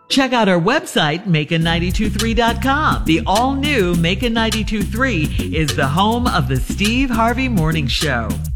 Check out our website, Macon923.com. The all-new Macon 92.3 is the home of the Steve Harvey Morning Show.